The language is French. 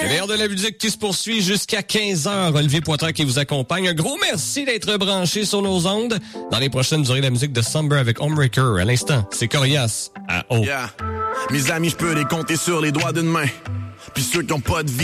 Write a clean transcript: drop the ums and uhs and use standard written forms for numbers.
L'heure de la musique qui se poursuit jusqu'à 15h. Olivier Poitras qui vous accompagne. Un gros merci d'être branché sur nos ondes. Dans les prochaines, vous aurez la musique de Somber avec Homebreaker. À l'instant, c'est Corias à O. Yeah. Mes amis, je peux les compter sur les doigts d'une main. Puis ceux qui ont pas de vie.